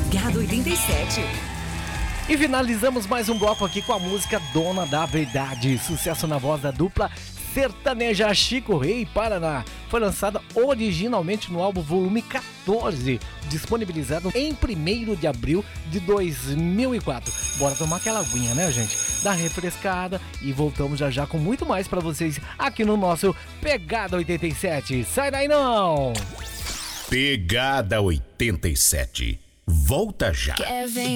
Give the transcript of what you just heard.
Pegada 87. E finalizamos mais um bloco aqui com a música Dona da Verdade, sucesso na voz da dupla sertaneja Chico Rei e Paraná. Foi lançada originalmente no álbum Volume 14, disponibilizado em 1º de abril de 2004. Bora tomar aquela aguinha, né, gente? Dá refrescada e voltamos já já com muito mais pra vocês aqui no nosso Pegada 87. Sai daí não! Pegada 87. Volta já. Kevin